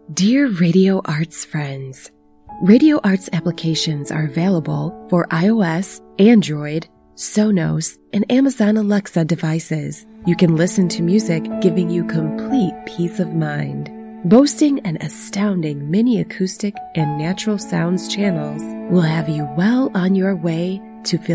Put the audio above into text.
Dear Radio Arts friends, Radio Arts applications are available for iOS, Android, Sonos, and Amazon Alexa devices. You can listen to music, giving you complete peace of mind. Boasting an astounding mini acoustic and natural sounds channels will have you well on your way to feel